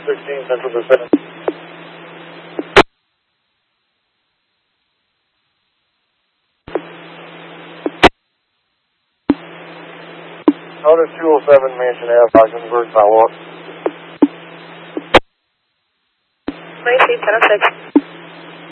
216 Central Pacific. Notice 207 Mansion Ave, Oxenberg, follow up. 23, 1006.